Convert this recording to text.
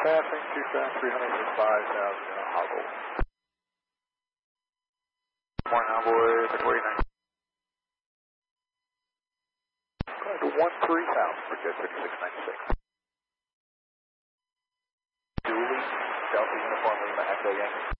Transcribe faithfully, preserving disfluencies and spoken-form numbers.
passing two thousand three hundred five thousand in a hoggle. Morning, Envoy, forty-nine. one three thousand for jet thirty-six ninety-six. Dually, Delta Uniform Lima, Echo Yankee.